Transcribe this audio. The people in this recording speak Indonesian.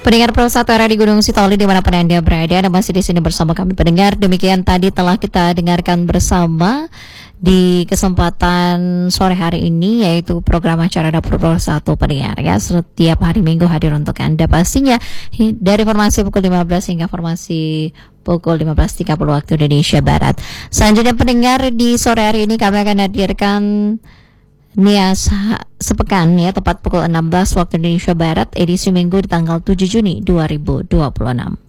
Pendengar Pro 1 era di Gunung Sitoli dimanapun Anda berada, Anda masih di sini bersama kami pendengar. Demikian tadi telah kita dengarkan bersama di kesempatan sore hari ini, yaitu program acara Dapur Pro 1 pendengar ya. Setiap hari Minggu hadir untuk Anda pastinya dari formasi pukul 15 hingga formasi pukul 15.30 waktu Indonesia Barat. Selanjutnya pendengar, di sore hari ini kami akan hadirkan Nias sepekan ya, tepat pukul 16 waktu Indonesia Barat, edisi Minggu di tanggal 7 Juni 2026.